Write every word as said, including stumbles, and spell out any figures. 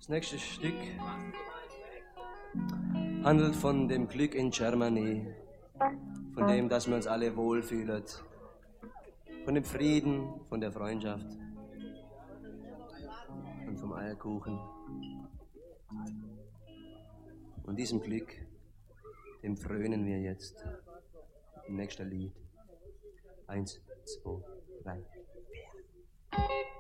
Das nächste Stück handelt von dem Glück in Germany, von dem, dass wir uns alle wohlfühlen, von dem Frieden, von der Freundschaft und vom Eierkuchen. Und diesem Glück, dem frönen wir jetzt im nächsten Lied. Eins, zwei, drei.